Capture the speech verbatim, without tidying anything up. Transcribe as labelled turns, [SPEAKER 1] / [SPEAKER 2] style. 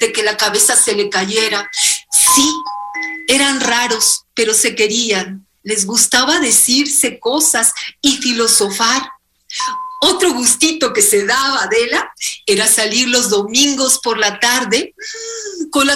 [SPEAKER 1] de que la cabeza se le cayera. Sí, eran raros, pero se querían. Les gustaba decirse cosas y filosofar. Otro gustito que se daba Adela era salir los domingos por la tarde con la